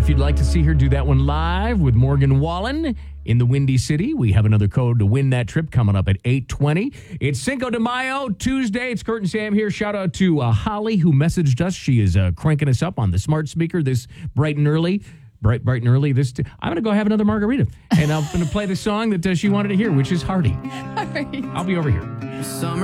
If you'd like to see her do that one live with Morgan Wallen in the Windy City, we have another code to win that trip coming up at 8:20. It's Cinco de Mayo, Tuesday. It's Kurt and Sam here. Shout out to Holly, who messaged us. She is cranking us up on the smart speaker this bright and early. I'm going to go have another margarita, and I'm going to play the song that she wanted to hear, which is Hardy. All right. I'll be over here. Summer